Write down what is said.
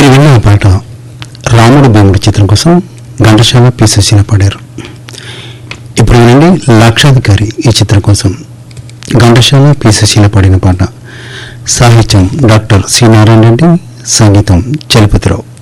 మీరు విన్న పాట రాముడు భీముడు చిత్రం కోసం ఘంటసాల పి సుశీల పాడారు. ఇప్పుడు వినండి లక్షాధికారి ఈ చిత్రం కోసం ఘంటసాల పి సుశీల పాడిన పాట. సాహిత్యం డాక్టర్ సి నారాయణ రెడ్డి, సంగీతం చలపతిరావు.